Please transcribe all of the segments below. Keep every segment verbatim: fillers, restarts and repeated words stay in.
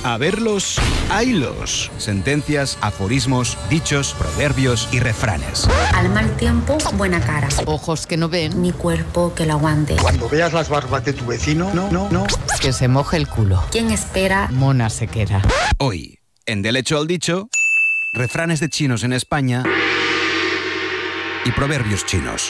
A verlos, haylos. Sentencias, aforismos, dichos, proverbios y refranes. Al mal tiempo, buena cara. Ojos que no ven, Ni cuerpo que lo aguante. Cuando veas las barbas de tu vecino, no, no, no. que se moje el culo. ¿Quién espera? Mona sequera. Hoy, en Del hecho al dicho, refranes de chinos en España y proverbios chinos.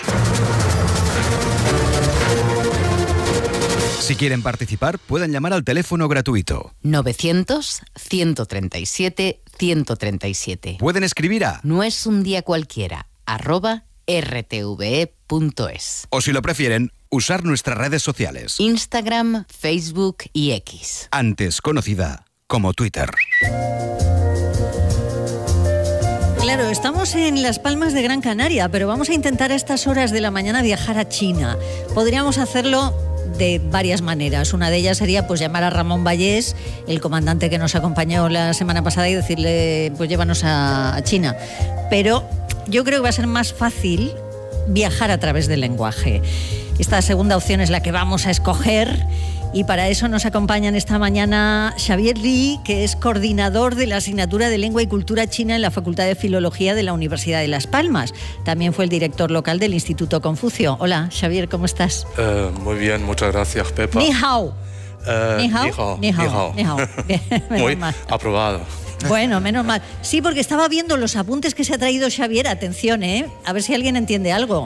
Si quieren participar, pueden llamar al teléfono gratuito. novecientos, ciento treinta y siete, ciento treinta y siete. Pueden escribir a... No es un día cualquiera, arroba rtve punto es. O si lo prefieren, usar nuestras redes sociales. Instagram, Facebook y X. Antes conocida como Twitter. Claro, estamos en Las Palmas de Gran Canaria, pero vamos a intentar a estas horas de la mañana viajar a China. Podríamos hacerlo de varias maneras. Una de ellas sería pues llamar a Ramón Vallés, el comandante que nos acompañó la semana pasada, y decirle, pues llévanos a, a China. Pero yo creo que va a ser más fácil viajar a través del lenguaje. Esta segunda opción es la que vamos a escoger, y para eso nos acompañan esta mañana Xavier Li, que es coordinador de la asignatura de Lengua y Cultura China en la Facultad de Filología de la Universidad de Las Palmas. También fue el director local del Instituto Confucio. Hola, Xavier, ¿cómo estás? Uh, muy bien, muchas gracias, Pepa. Ni hao. Uh, Ni hao. Ni hao. Ni hao. Ni hao. Bien, menos Muy mal. aprobado. Bueno, menos mal. Sí, porque estaba viendo los apuntes que se ha traído Xavier. Atención, ¿eh? A ver si alguien entiende algo.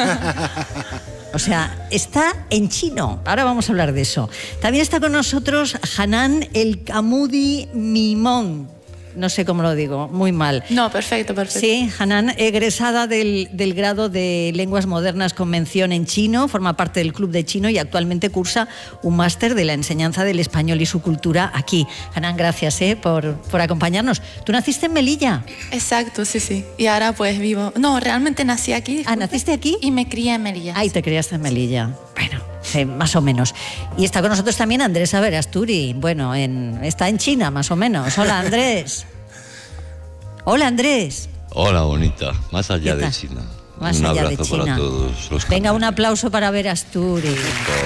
O sea, está en chino. Ahora vamos a hablar de eso. También está con nosotros Hanan El Kamudi Mimón. No sé cómo lo digo, muy mal. No, perfecto, perfecto. Sí, Hanan, egresada del, del grado de Lenguas Modernas con mención en chino, forma parte del Club de Chino y actualmente cursa un máster de la enseñanza del español y su cultura aquí. Hanan, gracias eh, por, por acompañarnos. ¿Tú naciste en Melilla? Exacto, sí, sí. Y ahora pues vivo... No, realmente nací aquí. Ah, ¿naciste aquí? Y me crié en Melilla. Ay, te criaste en Melilla. Bueno, sí, más o menos. Y está con nosotros también Andrés Averasturi. Bueno, en, está en China, más o menos. Hola, Andrés. Hola, Andrés. Hola, bonita. Más allá de China. Más un allá abrazo de China. para todos los Venga, un canarios. aplauso para Averasturi.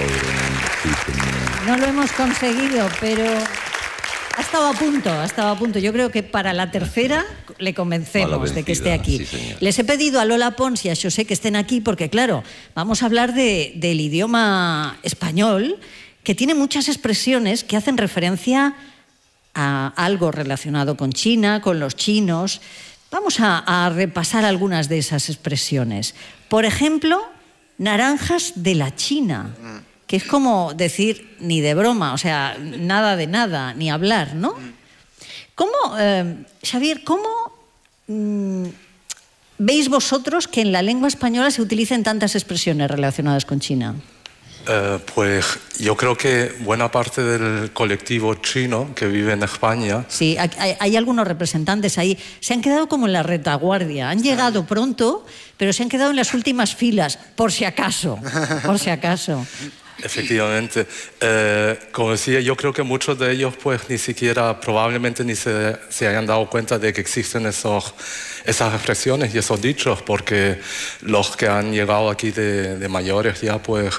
No lo hemos conseguido, pero ha estado a punto, ha estado a punto. Yo creo que para la tercera le convencemos Mala de que vencida, esté aquí. sí, señor. Les he pedido a Lola Pons y a José que estén aquí porque, claro, vamos a hablar de, del idioma español, que tiene muchas expresiones que hacen referencia a algo relacionado con China, con los chinos. Vamos a, a repasar algunas de esas expresiones. Por ejemplo, naranjas de la China, que es como decir ni de broma, o sea, nada de nada, ni hablar, ¿no? ¿Cómo, eh, Xavier, cómo mmm, veis vosotros que en la lengua española se utilicen tantas expresiones relacionadas con China? Uh, pues yo creo que buena parte del colectivo chino que vive en España... Sí, hay, hay algunos representantes ahí. Se han quedado como en la retaguardia. Han llegado pronto, pero se han quedado en las últimas filas, por si acaso, por si acaso. Efectivamente. Eh, como decía, yo creo que muchos de ellos pues ni siquiera, probablemente ni se, se hayan dado cuenta de que existen esos, esas expresiones y esos dichos, porque los que han llegado aquí de, de mayores ya pues...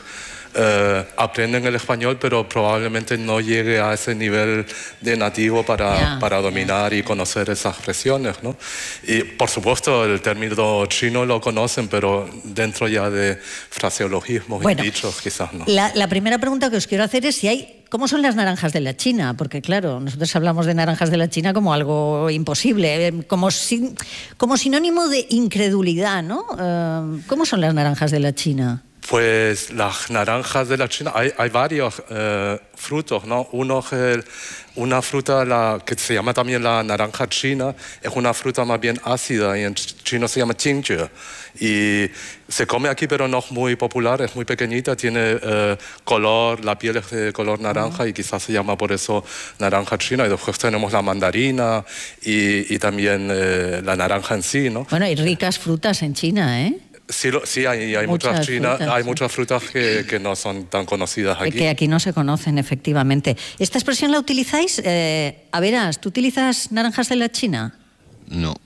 Uh, aprenden el español, pero probablemente no llegue a ese nivel de nativo para, yeah. para dominar y conocer esas expresiones, ¿no? Y por supuesto el término chino lo conocen, pero dentro ya de fraseologismos bueno, y dichos quizás no. La, la primera pregunta que os quiero hacer es si hay... ¿Cómo son las naranjas de la China? Porque claro, nosotros hablamos de naranjas de la China como algo imposible, como, sin, como sinónimo de incredulidad, ¿no? Uh, ¿Cómo son las naranjas de la China? Pues las naranjas de la China, hay, hay varios eh, frutos, ¿no? Uno es el, una fruta la, que se llama también la naranja china, es una fruta más bien ácida y en chino se llama jingzhe. Y se come aquí, pero no es muy popular, es muy pequeñita, tiene eh, color, la piel es de color naranja y quizás se llama por eso naranja china. Y después tenemos la mandarina y, y también eh, la naranja en sí, ¿no? Bueno, hay ricas frutas en China, ¿eh? Sí, lo, sí hay, hay, muchas muchas China, frutas, hay sí. muchas frutas que, que no son tan conocidas aquí. Que aquí no se conocen, efectivamente. ¿Esta expresión la utilizáis? Eh, a verás, ¿tú utilizas naranjas de la China? No.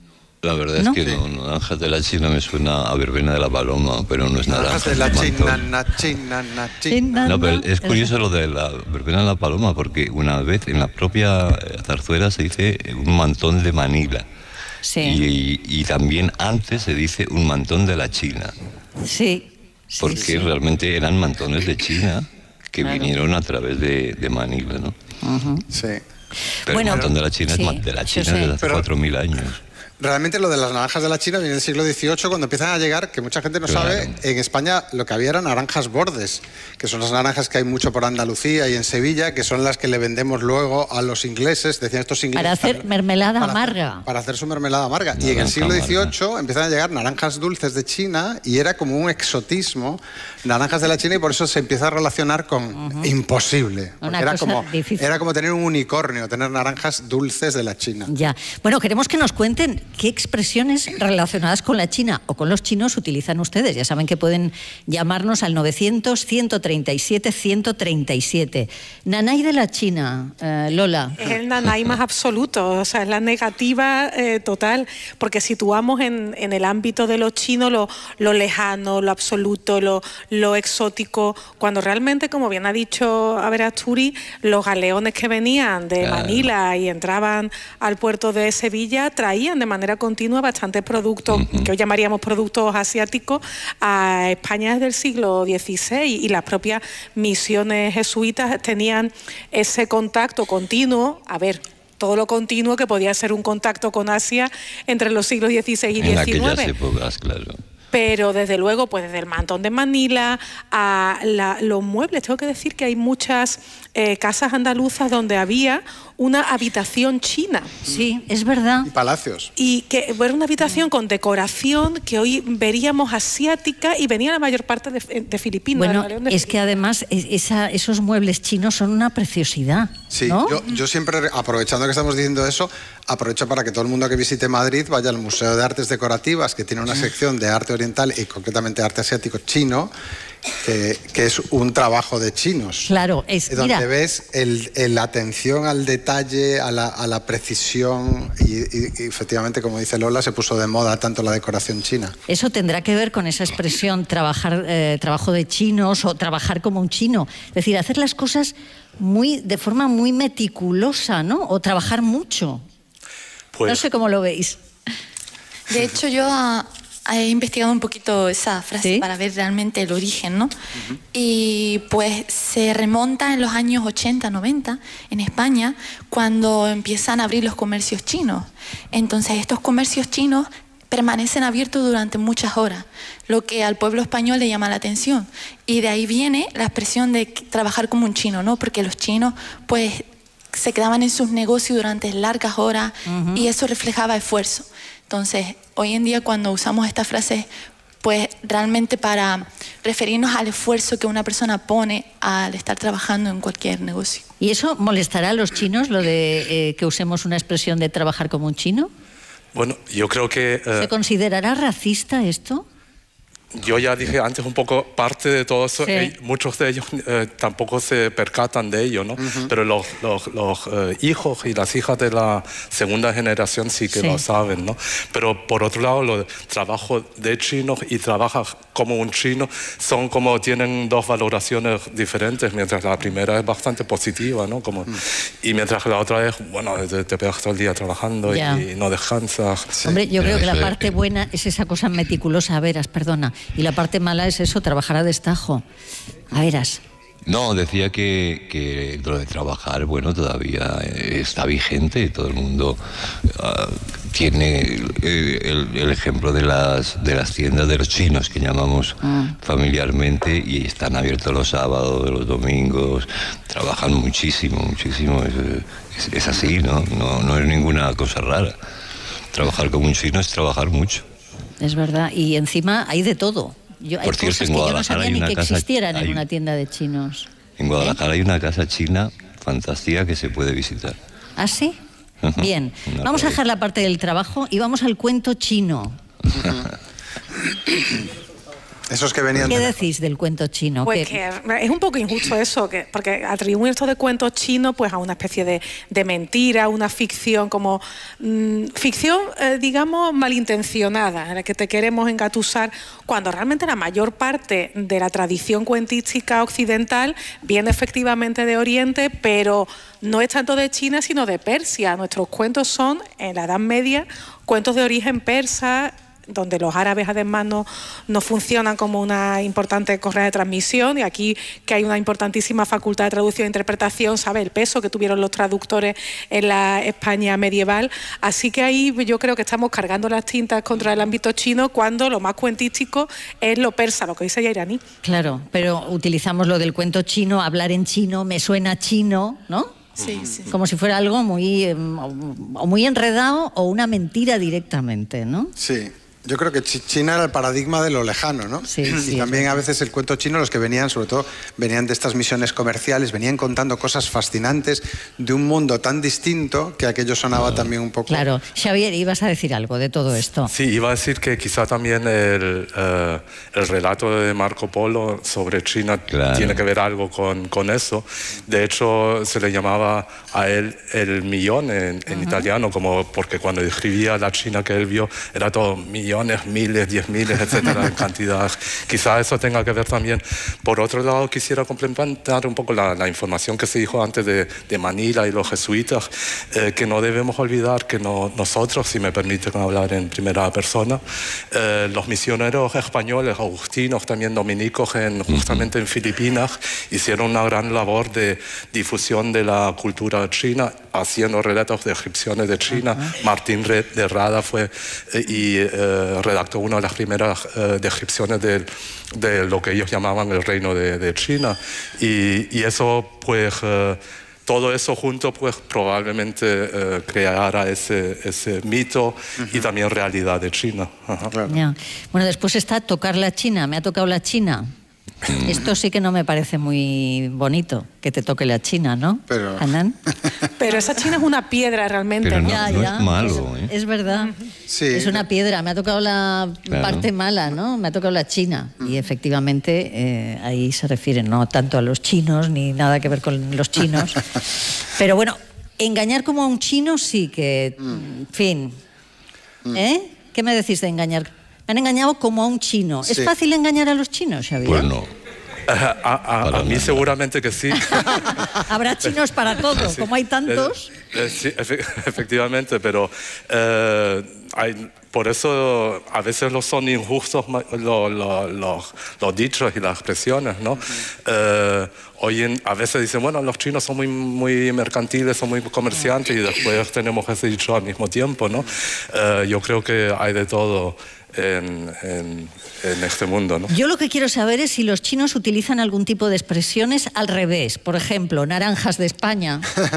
La verdad ¿No? es que no, naranjas de la China me suena a verbena de la paloma, pero no es Naranjas naranja. de la es China, mantón. na, China, na, China. No, pero es curioso lo de la verbena de la paloma, porque una vez en la propia eh, zarzuela se dice un mantón de Manila. Sí. Y, y también antes se dice un mantón de la China, Sí. sí, porque sí. realmente eran mantones de China que Claro. vinieron a través de, de Manila, ¿no? Sí. Pero Bueno, el mantón de la China sí, es ma- de la yo China sé. desde hace Pero- cuatro mil años. Realmente lo de las naranjas de la China viene del siglo dieciocho, cuando empiezan a llegar, que mucha gente no Claro. sabe, en España lo que había eran naranjas bordes, que son las naranjas que hay mucho por Andalucía y en Sevilla, que son las que le vendemos luego a los ingleses, decían estos ingleses. Para hacer mermelada para hacer- amarga. para hacer su mermelada amarga. y en el Naranja siglo amarga. dieciocho empiezan a llegar naranjas dulces de China y era como un exotismo, naranjas de la China, y por eso se empieza a relacionar con imposible. porque Una era, cosa como, difícil. era como tener un unicornio, tener naranjas dulces de la China. Ya. Bueno, queremos que nos cuenten qué expresiones relacionadas con la China o con los chinos utilizan ustedes. Ya saben que pueden llamarnos al novecientos, ciento treinta y siete, ciento treinta y siete. Nanay de la China, eh, Lola. Es el nanay más absoluto, o sea, es la negativa eh, total, porque situamos en, en el ámbito de los chinos lo, lo lejano, lo absoluto, lo, lo exótico, cuando realmente, como bien ha dicho Averasturi, los galeones que venían de Claro. Manila y entraban al puerto de Sevilla traían de manera continua bastantes productos que hoy llamaríamos productos asiáticos a España desde el siglo dieciséis, y las propias misiones jesuitas tenían ese contacto continuo, a ver, todo lo continuo que podía ser un contacto con Asia entre los siglos dieciséis y En aquellas diecinueve. épocas, claro. Pero desde luego, pues desde el mantón de Manila a la- los muebles, tengo que decir que hay muchas eh, casas andaluzas donde había una habitación china. Sí, es verdad. Y palacios. Y que era una habitación con decoración que hoy veríamos asiática, y venía la mayor parte de, de Filipinas. Bueno, del galeón de es que además es- esa- esos muebles chinos son una preciosidad. Sí, ¿no? yo, yo siempre, aprovechando que estamos diciendo eso, aprovecho para que todo el mundo que visite Madrid vaya al Museo de Artes Decorativas, que tiene una sección de arte oriental y concretamente arte asiático chino, que, que es un trabajo de chinos. Claro, es, Donde mira, ves el, el- la atención al detalle, a la, a la precisión, y, y- y efectivamente, como dice Lola, se puso de moda tanto la decoración china. eso tendrá que ver con esa expresión trabajar, eh, trabajo de chinos o trabajar como un chino. Es decir, hacer las cosas muy, de forma muy meticulosa, ¿no? O trabajar mucho. Pues, No sé cómo lo veis. De hecho, yo ah, he investigado un poquito esa frase ¿Sí? para ver realmente el origen, ¿no? Y pues se remonta en los años ochenta, noventa en España, cuando empiezan a abrir los comercios chinos. Entonces, estos comercios chinos permanecen abiertos durante muchas horas, lo que al pueblo español le llama la atención. Y de ahí viene la expresión de que- trabajar como un chino, ¿no? Porque los chinos, pues, se quedaban en sus negocios durante largas horas y eso reflejaba esfuerzo. Entonces, hoy en día cuando usamos esta frase, pues realmente para referirnos al esfuerzo que una persona pone al estar trabajando en cualquier negocio. ¿Y eso molestará a los chinos, lo de eh, que usemos una expresión de trabajar como un chino? bueno, yo creo que... eh, ¿Se considerará racista esto? Yo ya dije antes un poco parte de todo eso, Sí. eh, muchos de ellos eh, tampoco se percatan de ello, ¿no? Pero los, los, los eh, hijos y las hijas de la segunda generación sí que Sí. lo saben, ¿no? Pero por otro lado, lo de trabajo de chinos y trabaja como un chino son como, tienen dos valoraciones diferentes, mientras la primera es bastante positiva, ¿no? Como, Y mientras la otra es, bueno, te, te pegas todo el día trabajando Ya. y, y no descansas. Hombre, yo Pero creo que la eso es- parte buena es esa cosa meticulosa, a veras, perdona. Y la parte mala es eso, trabajar a destajo. A veras. No, decía que, que lo de trabajar, bueno, todavía eh, está vigente. Todo el mundo ah, tiene eh, el, el ejemplo de las, de las tiendas de los chinos, que llamamos familiarmente, y están abiertos los sábados, los domingos. Trabajan muchísimo, muchísimo. Es, es- es así, ¿no? ¿no? No es ninguna cosa rara. Trabajar como un chino es trabajar mucho. Es verdad. Y encima hay de todo. Yo, hay Por cierto, cosas en que yo no Guadalajara sabía hay ni una que casa- existieran en hay- una tienda de chinos. En Guadalajara hay una casa china fantástica que se puede visitar. ¿Ah, sí? Ujú. Bien. Una Vamos a cosa. dejar la parte del trabajo y vamos al cuento chino. Esos que venían ¿Qué de decís del cuento chino? Pues ¿Qué- que es un poco injusto eso, que, porque atribuir esto de cuento chino pues a una especie de, de mentira, una ficción como mmm, ficción, eh, digamos, malintencionada, en la que te queremos engatusar, cuando realmente la mayor parte de la tradición cuentística occidental viene efectivamente de Oriente, pero no es tanto de China sino de Persia. Nuestros cuentos son, en la Edad Media, cuentos de origen persa, donde los árabes además no, no funcionan como una importante correa de transmisión, y aquí que hay una importantísima facultad de traducción e interpretación, sabe el peso que tuvieron los traductores en la España medieval. Así que ahí yo creo que estamos cargando las tintas contra el ámbito chino, cuando lo más cuentístico es lo persa, lo que dice ya iraní. Claro, pero utilizamos lo del cuento chino, hablar en chino, me suena chino, ¿no? Sí, sí. Como si fuera algo muy, eh, o muy enredado o una mentira directamente, ¿no? Sí. Yo creo que Chi- China era el paradigma de lo lejano, ¿no? Sí, y sí, también sí. a veces el cuento chino, los que venían, sobre todo, venían de estas misiones comerciales, venían contando cosas fascinantes de un mundo tan distinto que aquello sonaba también un poco... Claro. Xavier, ibas a decir algo de todo esto. Sí, iba a decir que quizá también el, eh, el relato de Marco Polo sobre China Claro. tiene que ver algo con, con eso. De hecho, se le llamaba a él el millón en, en italiano, como porque cuando describía la China que él vio era todo millones, miles, diez miles, etcétera, en cantidad. Quizá eso tenga que ver también. Por otro lado, quisiera complementar un poco la, la información que se dijo antes de, de Manila y los jesuitas, eh, que no debemos olvidar que no, nosotros, si me permiten hablar en primera persona, eh, los misioneros españoles, agustinos, también dominicos, en, justamente en Filipinas, hicieron una gran labor de difusión de la cultura china, haciendo relatos, descripciones de China. Uh-huh. Martín de Rada fue eh, y eh, redactó una de las primeras eh, descripciones de, de lo que ellos llamaban el reino de, de China. Y, y eso, pues, eh, todo eso junto, pues, probablemente eh, creara ese, ese mito uh-huh. y también realidad de China. Ajá. Claro. Ya. Bueno, después está tocar la China. Me ha tocado la China. Esto sí que no me parece muy bonito, que te toque la China, ¿no? Pero... Hanan. Pero esa China es una piedra realmente. Pero no, Ya, no ya. es malo, ¿eh? Es verdad. Sí. Es una piedra. Me ha tocado la Claro. parte mala, ¿no? Me ha tocado la China. Y efectivamente eh, ahí se refiere no tanto a los chinos ni nada que ver con los chinos. Pero bueno, engañar como a un chino sí que, en fin. ¿Eh? ¿Qué me decís de engañar? Me han engañado como a un chino. ¿Es Sí. fácil engañar a los chinos, Xavier? Pues no. A, a- a mí seguramente que sí. Habrá chinos para todo, Sí. como hay tantos. Eh, eh, sí, efe- efectivamente, pero eh, hay, por eso a veces lo son injustos ma- lo- lo- los, los dichos y las expresiones, ¿no? Eh, hoy en- a veces dicen, bueno, los chinos son muy, muy mercantiles, son muy comerciantes, y después tenemos ese dicho al mismo tiempo, ¿no? Eh, yo creo que hay de todo en, en- en este mundo, ¿no? Yo lo que quiero saber es si los chinos utilizan algún tipo de expresiones al revés. Por ejemplo, naranjas de España.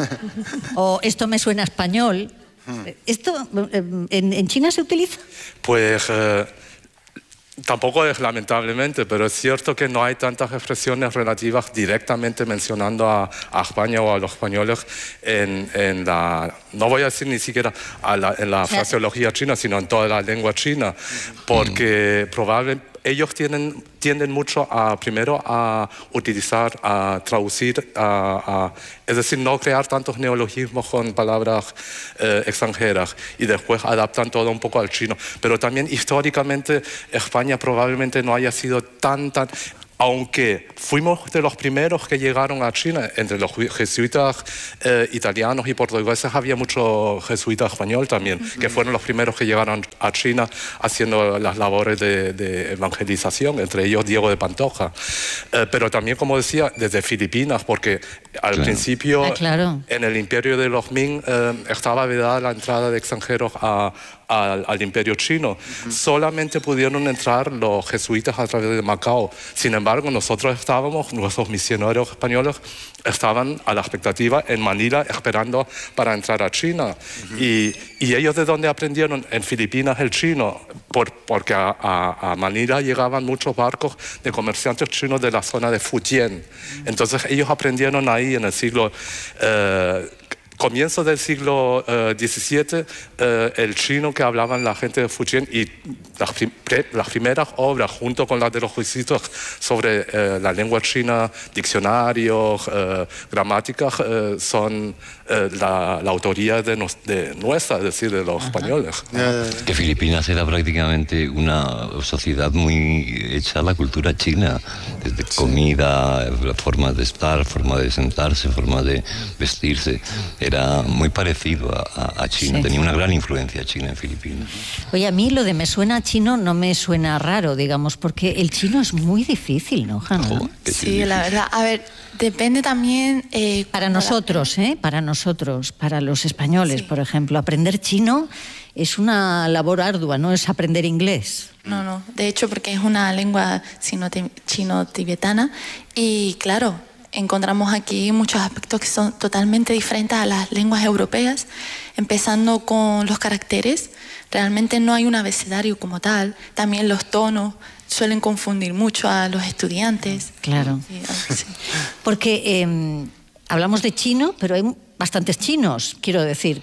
O esto me suena español. ¿Esto eh, en, en China se utiliza? Pues eh, tampoco es lamentablemente, pero es cierto que no hay tantas expresiones relativas directamente mencionando a, a España o a los españoles en, en la, no voy a decir ni siquiera a la, en la fraseología china, sino en toda la lengua china, porque probablemente ellos tienen, tienden mucho a, primero, a utilizar, a traducir, a, a, es decir, no crear tantos neologismos con palabras eh, extranjeras, y después adaptan todo un poco al chino. Pero también históricamente España probablemente no haya sido tan, tan... Aunque fuimos de los primeros que llegaron a China, entre los jesuitas eh, italianos y portugueses había mucho jesuita español también, uh-huh. que fueron los primeros que llegaron a China haciendo las labores de, de evangelización, entre ellos Diego de Pantoja. Eh, pero también, como decía, desde Filipinas, porque al claro. principio, ah, claro. en el imperio de los Ming, eh, estaba vedada la entrada de extranjeros a... Al, al imperio chino. Uh-huh. Solamente pudieron entrar los jesuitas a través de Macao. Sin embargo, nosotros estábamos, nuestros misioneros españoles estaban a la expectativa en Manila esperando para entrar a China. Uh-huh. y, y ellos de dónde aprendieron en Filipinas el chino, Por, porque a, a, a Manila llegaban muchos barcos de comerciantes chinos de la zona de Fujian. Uh-huh. Entonces ellos aprendieron ahí en el siglo... Eh, comienzo del siglo eh, diecisiete, eh, el chino que hablaban la gente de Fujian y las, prim las primeras obras, junto con las de los jesuitas, sobre eh, la lengua china, diccionarios, eh, gramáticas, eh, son eh, la, la autoría de, nos, de nuestra, es decir, de los Ajá. españoles. Que Filipinas era prácticamente una sociedad muy hecha a la cultura china, desde sí. comida, formas de estar, forma de sentarse, forma de vestirse. Era muy parecido a, a China, sí. tenía una gran influencia china en Filipinas. Oye, a mí lo de me suena chino no me suena raro, digamos, porque el chino es muy difícil, ¿no, Hanna? Oh, sí, la verdad. A ver, depende también... Eh, para nosotros, ¿eh? Para nosotros, para los españoles, sí. por ejemplo, aprender chino es una labor ardua, no es aprender inglés. No, no, de hecho, porque es una lengua chino-tibetana y, claro, encontramos aquí muchos aspectos que son totalmente diferentes a las lenguas europeas, empezando con los caracteres. Realmente no hay un abecedario como tal. También los tonos suelen confundir mucho a los estudiantes. Claro. Sí, sí. Porque eh, hablamos de chino, pero hay bastantes chinos, quiero decir,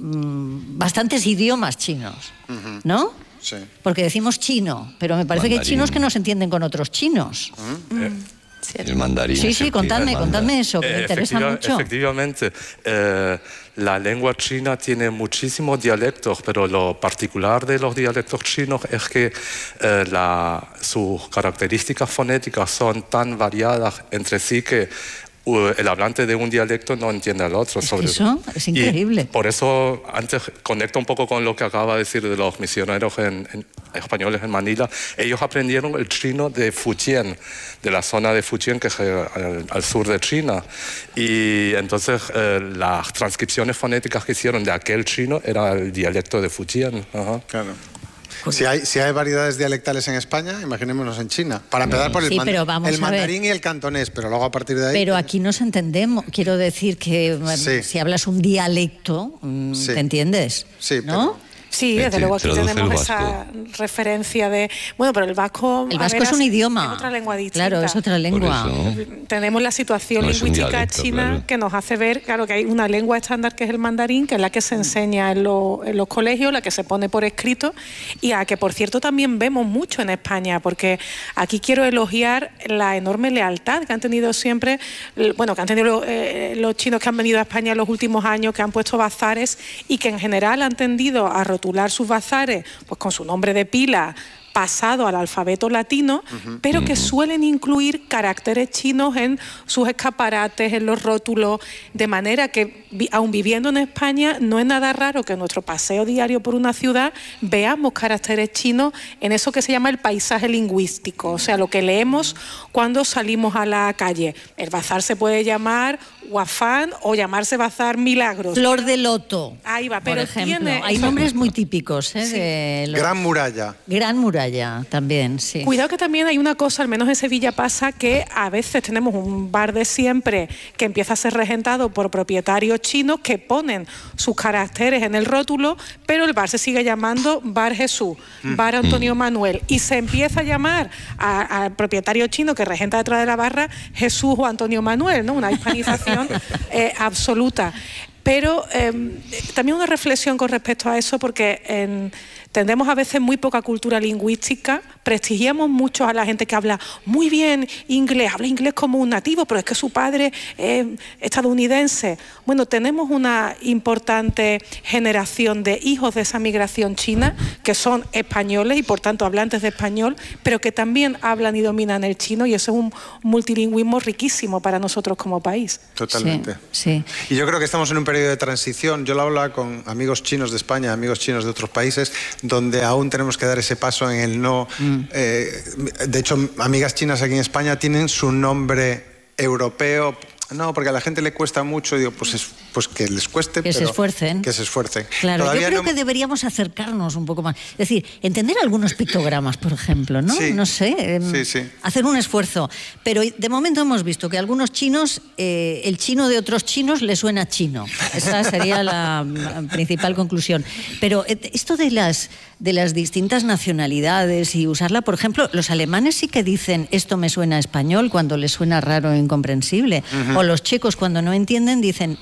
bastantes idiomas chinos, ¿no? Sí. Porque decimos chino, pero me parece Mandarín. que hay chinos que no se entienden con otros chinos. ¿Mm? Eh. El mandarín. Sí, sí, contadme, contadme eso, que eh, me interesa efectiva, mucho. Efectivamente, eh, la lengua china tiene muchísimos dialectos, pero lo particular de los dialectos chinos es que eh, la, sus características fonéticas son tan variadas entre sí que el hablante de un dialecto no entiende al otro. Es sobre eso es increíble. Y por eso, antes conecto un poco con lo que acaba de decir de los misioneros en, en, españoles en Manila. Ellos aprendieron el chino de Fujian, de la zona de Fujian, que es al, al sur de China. Y entonces eh, las transcripciones fonéticas que hicieron de aquel chino era el dialecto de Fujian. Ajá. Claro. Si hay, si hay variedades dialectales en España, imaginémonos en China. Para empezar por el, sí, man pero vamos el mandarín y el cantonés, pero luego a partir de ahí... Pero aquí nos entendemos. Quiero decir que sí. si hablas un dialecto, sí. ¿te entiendes? Sí, ¿no? pero... Sí, desde luego aquí tenemos esa referencia de... Bueno, pero el vasco... El vasco es un idioma. Es otra lengua distinta. Claro, es otra lengua. Tenemos la situación no lingüística dialecto, china claro. que nos hace ver, claro, que hay una lengua estándar que es el mandarín, que es la que se enseña en, lo, en los colegios, la que se pone por escrito, y a que, por cierto, también vemos mucho en España, porque aquí quiero elogiar la enorme lealtad que han tenido siempre, bueno, que han tenido eh, los chinos que han venido a España en los últimos años, que han puesto bazares y que en general han tendido a rotular sus bazares pues con su nombre de pila pasado al alfabeto latino, uh-huh. pero que suelen incluir caracteres chinos en sus escaparates, en los rótulos, de manera que, aun viviendo en España, no es nada raro que en nuestro paseo diario por una ciudad veamos caracteres chinos en eso que se llama el paisaje lingüístico, o sea, lo que leemos cuando salimos a la calle. El bazar se puede llamar Huafán o llamarse Bazar Milagros. Flor de Loto. Ahí va, pero por ejemplo. Tiene... Hay nombres muy típicos, ¿eh? Sí. De los... Gran Muralla. Gran Muralla, también, sí. Cuidado que también hay una cosa, al menos en Sevilla pasa, que a veces tenemos un bar de siempre que empieza a ser regentado por propietarios chinos que ponen sus caracteres en el rótulo, pero el bar se sigue llamando Bar Jesús, Bar Antonio Manuel, y se empieza a llamar al propietario chino que regenta detrás de la barra Jesús o Antonio Manuel, ¿no? Una hispanización Eh, absoluta. Pero eh, también una reflexión con respecto a eso, porque eh, tendemos a veces muy poca cultura lingüística, prestigiamos mucho a la gente que habla muy bien inglés, habla inglés como un nativo, pero es que su padre es estadounidense. Bueno, tenemos una importante generación de hijos de esa migración china que son españoles y por tanto hablantes de español, pero que también hablan y dominan el chino, y eso es un multilingüismo riquísimo para nosotros como país. Totalmente. Sí, sí. Y yo creo que estamos en un periodo de transición. Yo lo hablaba con amigos chinos de España, amigos chinos de otros países, donde aún tenemos que dar ese paso en el no. Mm. Eh, de hecho, amigas chinas aquí en España tienen su nombre europeo. No, porque a la gente le cuesta mucho, digo, pues, es, pues que les cueste, que pero se esfuercen. Que se esfuercen. Claro, Todavía yo creo no... que deberíamos acercarnos un poco más. Es decir, entender algunos pictogramas, por ejemplo, ¿no? Sí. No sé, eh, sí, sí. hacer un esfuerzo. Pero de momento hemos visto que a algunos chinos, eh, el chino de otros chinos le suena chino. Esa sería la principal conclusión. Pero esto de las, de las distintas nacionalidades y usarla, por ejemplo, los alemanes sí que dicen esto me suena a español cuando les suena raro e incomprensible. Uh-huh. O los checos, cuando no entienden, dicen esto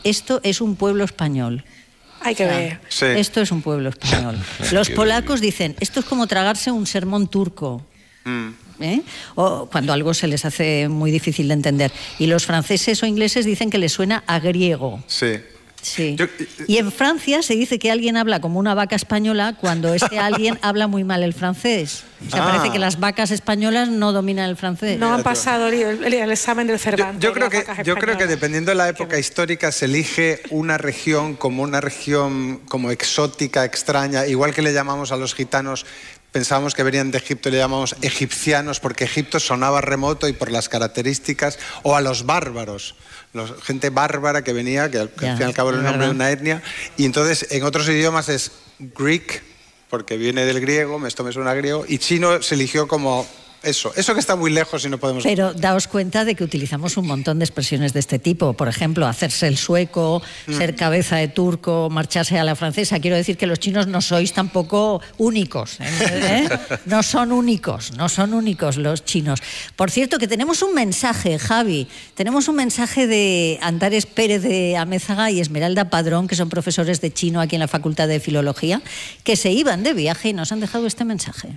es un pueblo español. Hay que ver. Sí. Esto es un pueblo español. Los polacos dicen, esto es como tragarse un sermón turco. Mm. ¿Eh? O cuando algo se les hace muy difícil de entender. Y los franceses o ingleses dicen que les suena a griego. Sí. Sí. Yo- Y en Francia se dice que alguien habla como una vaca española cuando ese alguien habla muy mal el francés. O sea, Ah. parece que las vacas españolas no dominan el francés. No han pasado el, el- el examen del Yo, Cervantes. yo creo las que, vacas yo creo que españolas. dependiendo de la época histórica se elige una región como una región como exótica, extraña, igual que le llamamos a los gitanos, pensábamos que venían de Egipto y le llamamos egipcianos porque Egipto sonaba remoto y por las características, o a los bárbaros, los, gente bárbara que venía, que al, que Ya, al fin y al cabo era el es nombre de verdad. una etnia, y entonces en otros idiomas es Greek, porque viene del griego, esto me suena a griego, y chino se eligió como eso, eso que está muy lejos y no podemos... Pero daos cuenta de que utilizamos un montón de expresiones de este tipo. Por ejemplo, hacerse el sueco, ser cabeza de turco, marcharse a la francesa. Quiero decir que los chinos no sois tampoco únicos. ¿eh? No son únicos, no son únicos los chinos. Por cierto, que tenemos un mensaje, Javi. Tenemos un mensaje de Antares Pérez de Amézaga y Esmeralda Padrón, que son profesores de chino aquí en la Facultad de Filología, que se iban de viaje y nos han dejado este mensaje.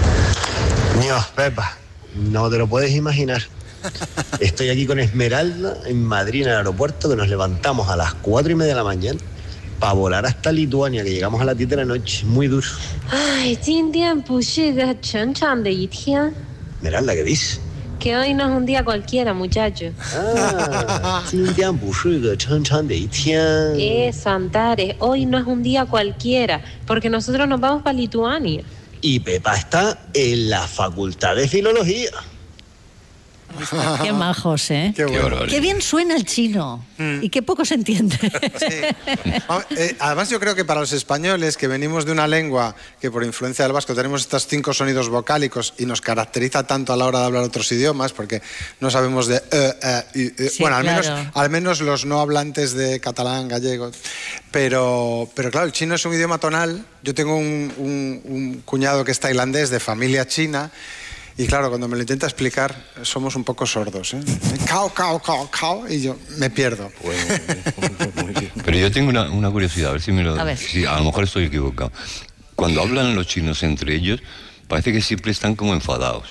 Dios, Pepa, no te lo puedes imaginar. Estoy aquí con Esmeralda en Madrid, en el aeropuerto, que nos levantamos a las cuatro y media de la mañana para volar hasta Lituania, que llegamos a las diez de la noche, muy duro. 唉，今天不是个正常的一天， Esmeralda, ¿qué dices? que hoy no es un día cualquiera, muchacho. Ah, 今天不是个正常的一天。 Eso, Antares, hoy no es un día cualquiera, porque nosotros nos vamos para Lituania. Y Pepa está en la Facultad de Filología. Qué majos, ¿eh? Qué bueno. barbaridad. Qué bien suena el chino y qué poco se entiende. Ah, eh, Además yo creo que para los españoles que venimos de una lengua que por influencia del vasco tenemos estos cinco sonidos vocálicos y nos caracteriza tanto a la hora de hablar otros idiomas porque no sabemos de eh, eh, y, eh, Sí, bueno, al menos, claro. al menos los no hablantes de catalán, gallego, pero, pero claro, el chino es un idioma tonal. Yo tengo un, un- un cuñado que es tailandés de familia china. Y claro, cuando me lo intenta explicar, somos un poco sordos, ¿eh? Cao, cao, cao, cao, y yo me pierdo. Pero yo tengo una, una curiosidad, a ver si me lo... A ver. si a lo mejor estoy equivocado. Cuando hablan los chinos entre ellos, parece que siempre están como enfadados.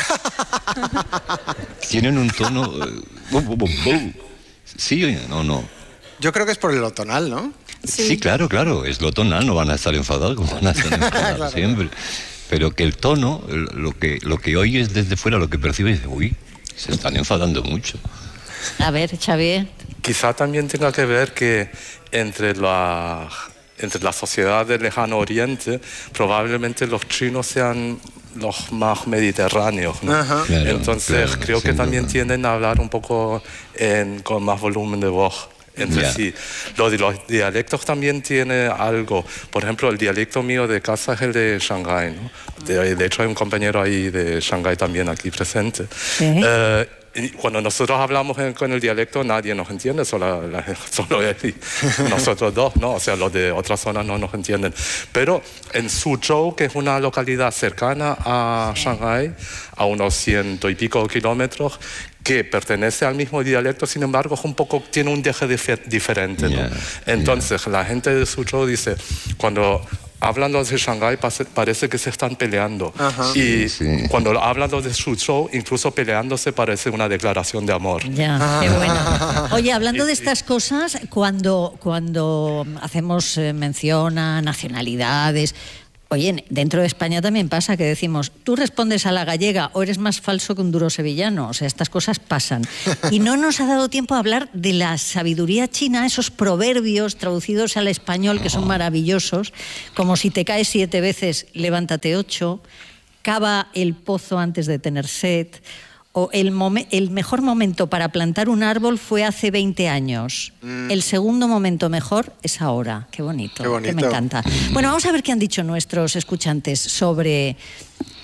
Tienen un tono... eh, bu, bu, bu, bu. ¿Sí o no? Yo creo que es por lo tonal, ¿no? Sí. claro, claro, es lo tonal, no van a estar enfadados como van a estar enfadados Claro. siempre. Pero que el tono, el- lo que, lo que oyes desde fuera, lo que percibes, dice, uy, se están enfadando mucho. A ver, Xavier. Quizá también tenga que ver que entre la, entre la sociedad del lejano oriente, probablemente los chinos sean los más mediterráneos, ¿no? Ajá. Claro, Entonces claro, creo que sin también duda. tienden a hablar un poco en- con más volumen de voz entre Ya. sí. Lo de los dialectos también tiene algo. Por ejemplo, el dialecto mío de casa es el de Shanghái, ¿no? De, de hecho, hay un compañero ahí de Shanghái también aquí presente. Sí. Eh, y cuando nosotros hablamos en- con el dialecto, nadie nos entiende, solo, la- solo él y nosotros dos, ¿no? O sea, los de otras zonas no nos entienden. Pero en Suzhou, que es una localidad cercana a Shanghái, a unos ciento y pico kilómetros, que pertenece al mismo dialecto, sin embargo, es un poco, tiene un deje dife- diferente, ¿no? Ya, Entonces, la gente de Suzhou dice, cuando hablan los de Shanghái, pase- parece que se están peleando. Ajá. Y Sí, sí. cuando hablan los de Suzhou, incluso peleándose parece una declaración de amor. Ya, qué bueno. Oye, hablando de estas cosas, cuando, cuando hacemos eh, mención a nacionalidades, oye, dentro de España también pasa que decimos, tú respondes a la gallega o eres más falso que un duro sevillano. O sea, estas cosas pasan. Y no nos ha dado tiempo a hablar de la sabiduría china, esos proverbios traducidos al español que son maravillosos, como si te caes siete veces, levántate ocho, cava el pozo antes de tener sed, o el, momen- el mejor momento para plantar un árbol fue hace veinte años. Mm. El segundo momento mejor es ahora. Qué bonito, Qué bonito. que me encanta. Bueno, vamos a ver qué han dicho nuestros escuchantes sobre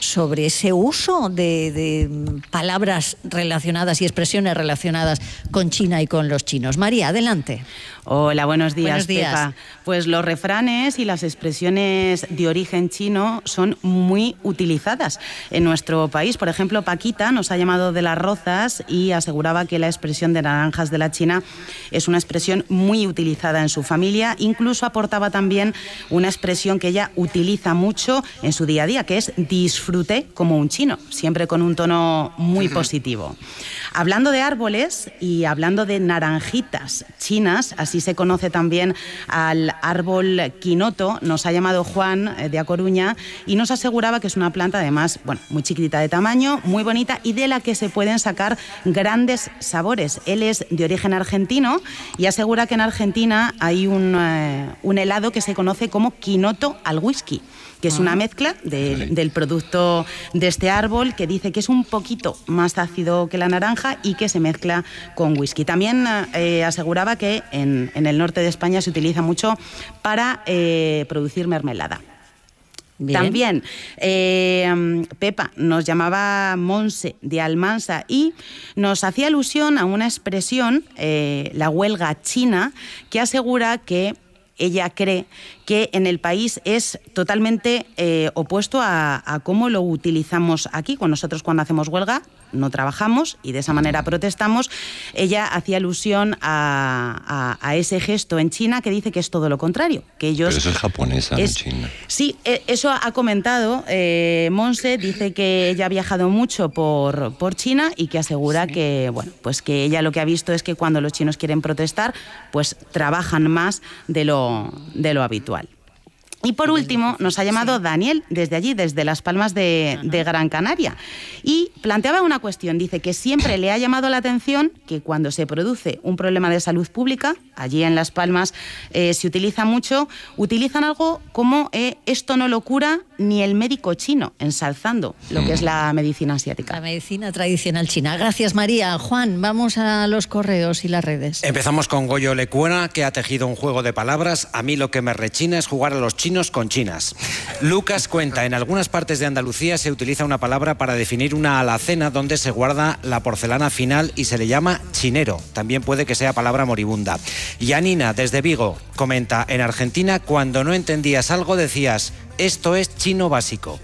sobre ese uso de, de palabras relacionadas y expresiones relacionadas con China y con los chinos. María, adelante. Hola, buenos días, Buenos días. Pepa. Pues los refranes y las expresiones de origen chino son muy utilizadas en nuestro país. Por ejemplo, Paquita nos ha llamado de las Rozas y aseguraba que la expresión de naranjas de la China es una expresión muy utilizada en su familia. Incluso aportaba también una expresión que ella utiliza mucho en su día a día, que es disfruté como un chino, siempre con un tono muy positivo. Hablando de árboles y hablando de naranjitas chinas, así se conoce también al árbol quinoto, nos ha llamado Juan eh, de A Coruña y nos aseguraba que es una planta además, bueno, muy chiquitita de tamaño, muy bonita y de la que se pueden sacar grandes sabores. Él es de origen argentino y asegura que en Argentina hay un, eh, un helado que se conoce como quinoto al whisky, que es una mezcla de, del producto de este árbol, que dice que es un poquito más ácido que la naranja y que se mezcla con whisky. También eh, aseguraba que en, en el norte de España se utiliza mucho para eh, producir mermelada. Bien. También eh, Pepa nos llamaba Monse de Almansa y nos hacía alusión a una expresión, eh, la huelga china, que asegura que ella cree que en el país es totalmente eh, opuesto a, a cómo lo utilizamos aquí. Cuando nosotros cuando hacemos huelga no trabajamos y de esa manera protestamos. Ella hacía alusión a, a, a ese gesto en China que dice que es todo lo contrario. Que ellos Pero eso es japonesa, es, en China. Sí, eso ha comentado eh, Monse, dice que ella ha viajado mucho por, por China y que asegura sí. que, bueno, pues que ella lo que ha visto es que cuando los chinos quieren protestar, pues trabajan más de lo, de lo habitual. Y por último, nos ha llamado Daniel, desde allí, desde Las Palmas de, de Gran Canaria, y planteaba una cuestión. Dice que siempre le ha llamado la atención que cuando se produce un problema de salud pública, allí en Las Palmas eh, se utiliza mucho, utilizan algo como eh, esto no lo cura ni el médico chino, ensalzando lo que es la medicina asiática. La medicina tradicional china. Gracias, María. Juan, vamos a los correos y las redes. Empezamos con Goyo Lecuona, que ha tejido un juego de palabras. A mí lo que me rechina es jugar a los chinos con chinas. Lucas cuenta, en algunas partes de Andalucía se utiliza una palabra para definir una alacena donde se guarda la porcelana final y se le llama chinero. También puede que sea palabra moribunda. Y Anina, desde Vigo, comenta, en Argentina cuando no entendías algo decías, esto es chino básico.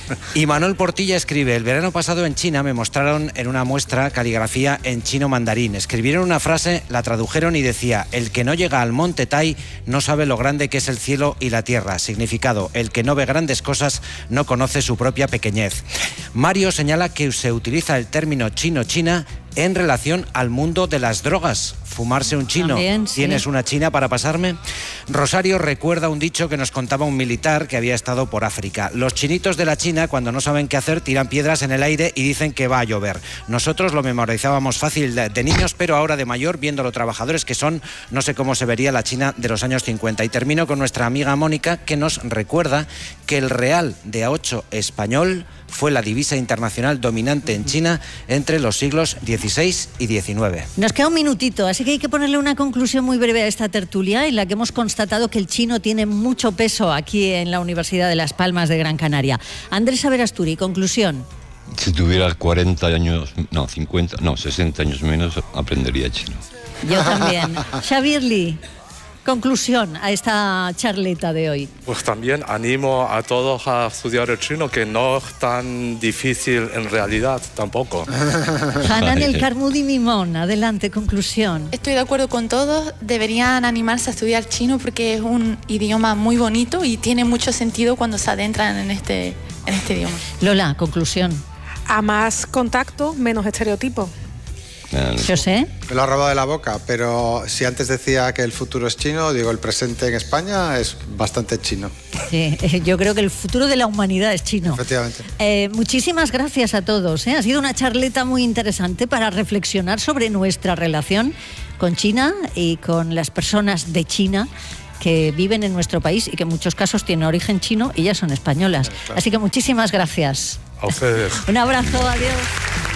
Y Manuel Portilla escribe, el verano pasado en China me mostraron en una muestra caligrafía en chino mandarín. Escribieron una frase, la tradujeron y decía, el que no llega al monte Tai no sabe lo grande que es el cielo y la tierra. Significado, el que no ve grandes cosas no conoce su propia pequeñez. Mario señala que se utiliza el término chino-china en relación al mundo de las drogas. Fumarse un chino. También, sí. ¿Tienes una china para pasarme? Rosario recuerda un dicho que nos contaba un militar que había estado por África. Los chinitos de la China, cuando no saben qué hacer, tiran piedras en el aire y dicen que va a llover. Nosotros lo memorizábamos fácil de, de niños, pero ahora de mayor, viendo lo trabajadores que son, no sé cómo se vería la China de los años cincuenta. Y termino con nuestra amiga Mónica, que nos recuerda que el real de A ocho español fue la divisa internacional dominante en China entre los siglos dieciséis y diecinueve. Nos queda un minutito, así que hay que ponerle una conclusión muy breve a esta tertulia en la que hemos constatado que el chino tiene mucho peso aquí en la Universidad de Las Palmas de Gran Canaria. Andrés Averasturi, conclusión. Si tuviera cuarenta años, no, cincuenta, no, sesenta años menos, aprendería chino. Yo también. Xavier Lee. Conclusión a esta charleta de hoy. Pues también animo a todos a estudiar el chino, que no es tan difícil en realidad tampoco. Hanan El Carmudi Mimón, adelante, conclusión. Estoy de acuerdo con todos, deberían animarse a estudiar chino porque es un idioma muy bonito y tiene mucho sentido cuando se adentran en este, en este idioma. Lola, conclusión. A más contacto, menos estereotipos. Yo sé. Me lo ha robado de la boca, pero si antes decía que el futuro es chino, digo, el presente en España es bastante chino. Sí, yo creo que el futuro de la humanidad es chino. Efectivamente. Eh, muchísimas gracias a todos. ¿eh? Ha sido una charleta muy interesante para reflexionar sobre nuestra relación con China y con las personas de China que viven en nuestro país y que en muchos casos tienen origen chino y ya son españolas. Así que muchísimas gracias. A ustedes. Un abrazo, adiós.